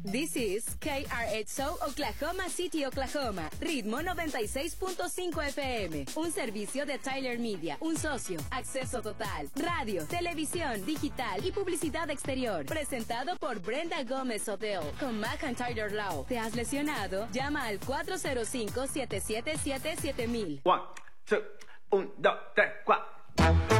This is KRXO Oklahoma City, Oklahoma. Ritmo 96.5 FM. Un servicio de Tyler Media. Un socio. Acceso total. Radio, televisión, digital y publicidad exterior. Presentado por Brenda Gómez Hotel. Con McIntyre Law. ¿Te has lesionado? Llama al 405-777-7000. 1, 2, 1, 2, 3, 4.